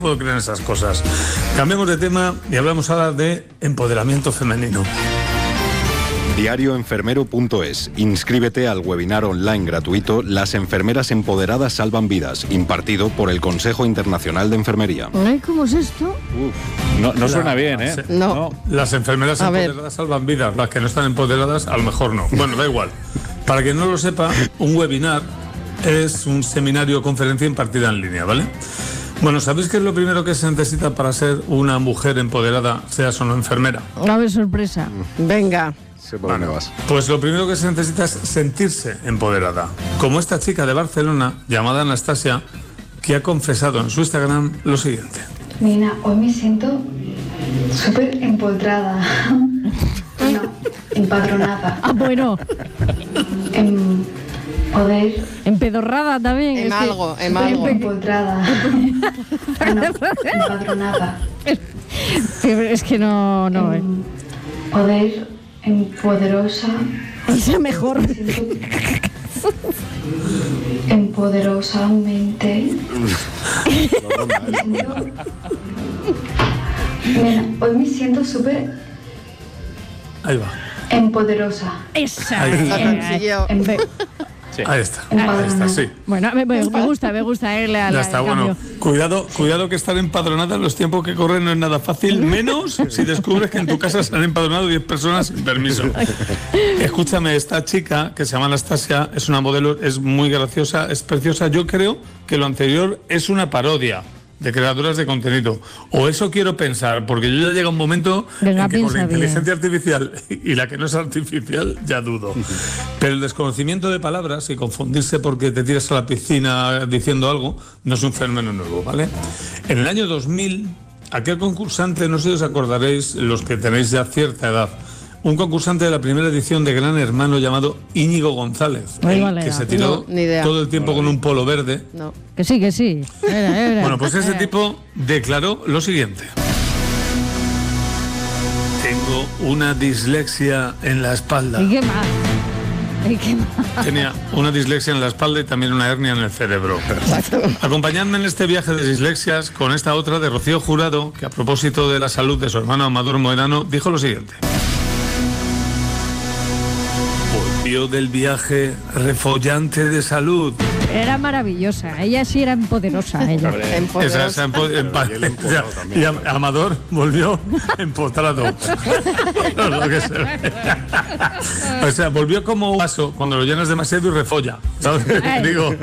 puedo creer en esas cosas. Cambiemos de tema y hablamos ahora de empoderamiento femenino. Diarioenfermero.es. Inscríbete al webinar online gratuito Las enfermeras empoderadas salvan vidas, impartido por el Consejo Internacional de Enfermería. ¿Cómo es esto? No suena bien, ¿eh? No. Las enfermeras empoderadas salvan vidas, las que no están empoderadas a lo mejor no. Bueno, da igual. Para quien no lo sepa, un webinar es un seminario o conferencia impartida en línea, ¿vale? Bueno, ¿sabéis qué es lo primero que se necesita para ser una mujer empoderada, seas o no enfermera? A ver, sorpresa. Venga. Pues lo primero que se necesita es sentirse empoderada. Como esta chica de Barcelona, llamada Anastasia, que ha confesado en su Instagram lo siguiente. Nina, hoy me siento súper empoderada. No, empadronada. Ah, bueno. En poder... Empedorrada también. En algo. Empoderada. No, empadronada. Es que no. Poder... Empoderosa. Esa mejor. Empoderosamente. Mira, hoy me siento súper Ahí va. empoderosa. Esa. Ahí está. Sí. Ahí está, sí. Bueno, me gusta Ya está, bueno. Cuidado que estar empadronada en los tiempos que corren no es nada fácil, menos si descubres que en tu casa se han empadronado 10 personas sin permiso. Escúchame, esta chica, que se llama Anastasia, es una modelo, es muy graciosa, es preciosa. Yo creo que lo anterior es una parodia de creadoras de contenido. O eso quiero pensar, porque yo ya llega un momento en que con la inteligencia artificial y la que no es artificial, ya dudo. Pero el desconocimiento de palabras y confundirse porque te tiras a la piscina diciendo algo, no es un fenómeno nuevo, ¿vale? En el año 2000, aquel concursante, no sé si os acordaréis, los que tenéis ya cierta edad, un concursante de la primera edición de Gran Hermano llamado Íñigo González, que se tiró todo el tiempo con un polo verde. No. Que sí. Era. Bueno, pues ese tipo declaró lo siguiente. Tengo una dislexia en la espalda. ¿Y qué más? Tenía una dislexia en la espalda y también una hernia en el cerebro. Acompañadme en este viaje de dislexias con esta otra de Rocío Jurado, que a propósito de la salud de su hermano Amador Moedano, dijo lo siguiente. Volvió del viaje refollante de salud. Era maravillosa, ella sí era poderosa. Ella. Y Amador volvió empotrado. Lo que se ve. O sea, volvió como un vaso cuando lo llenas demasiado y refolla, ¿sabes? Digo,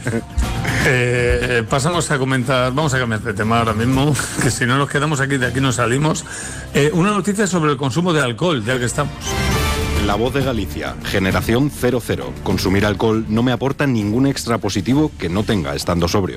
pasamos a comentar, vamos a cambiar de tema ahora mismo, que si no nos quedamos aquí, de aquí no salimos. Una noticia sobre el consumo de alcohol, ya que estamos. La Voz de Galicia, generación 00. Consumir alcohol no me aporta ningún extra positivo que no tenga estando sobrio.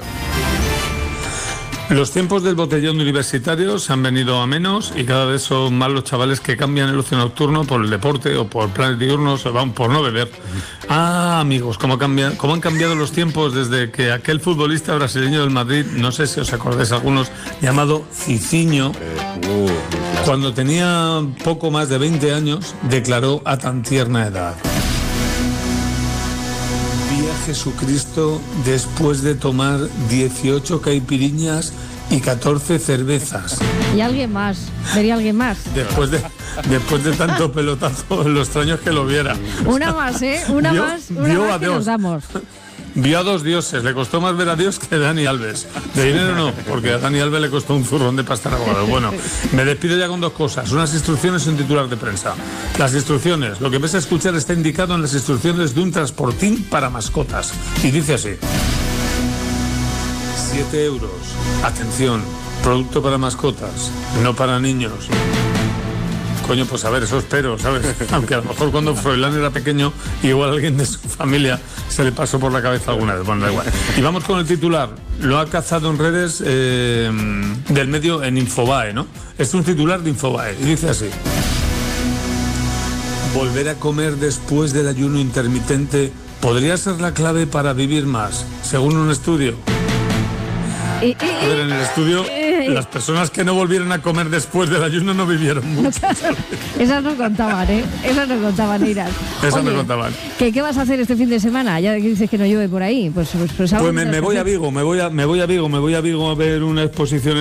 Los tiempos del botellón universitario se han venido a menos y cada vez son más los chavales que cambian el ocio nocturno por el deporte o por planes diurnos o van por no beber. Ah, amigos, cómo han cambiado los tiempos desde que aquel futbolista brasileño del Madrid, no sé si os acordáis algunos, llamado Cicinho, cuando tenía poco más de 20 años, declaró a tan tierna edad: vi a Jesucristo después de tomar 18 caipiriñas y 14 cervezas. Y alguien más, vería alguien más. Después de tanto pelotazo, lo extraño es que lo viera. Una más, una más que nos damos. Vio a dos dioses, le costó más ver a Dios que a Dani Alves. De dinero no, porque a Dani Alves le costó un zurrón de pasta aguada. Bueno, me despido ya con dos cosas, unas instrucciones y un titular de prensa. Las instrucciones, lo que vais a escuchar está indicado en las instrucciones de un transportín para mascotas. Y dice así: 7 euros, atención, producto para mascotas, no para niños. Coño, pues a ver, eso espero, ¿sabes? Aunque a lo mejor cuando Froilán era pequeño, igual alguien de su familia se le pasó por la cabeza alguna vez. Bueno, da igual. Y vamos con el titular. Lo ha cazado en redes del medio en Infobae, ¿no? Es un titular de Infobae y dice así: volver a comer después del ayuno intermitente podría ser la clave para vivir más, según un estudio. A ver, en el estudio, las personas que no volvieron a comer después del ayuno no vivieron mucho. Esas no contaban, Esas no contaban, Iras. Esas no contaban. ¿Qué vas a hacer este fin de semana? Ya que dices que no llueve por ahí. Pues me voy a Vigo, me voy a Vigo a ver una exposición